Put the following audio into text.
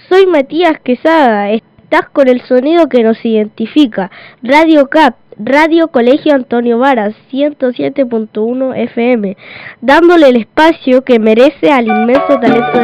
Soy Matías Quesada. Estás con el sonido que nos identifica. Radio CAP, Radio Colegio Antonio Varas, 107.1 FM, dándole el espacio que merece al inmenso talento de